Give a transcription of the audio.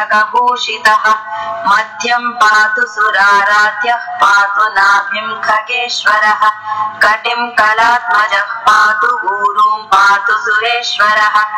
पुस्तकभूषितः मध्यं पातु सुराराध्यः पातु नाभिं खगेश्वरः कटिं कलात्मजः पातु ऊरुं पातु सुरेश्वरः